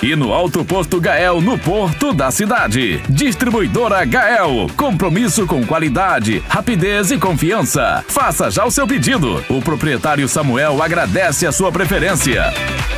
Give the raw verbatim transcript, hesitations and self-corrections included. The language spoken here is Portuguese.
e no Alto Posto Gael, no porto da cidade. Distribuidora Gael, compromisso com qualidade, rapidez e confiança. Faça já o seu pedido. O proprietário Samuel agradece a sua preferência.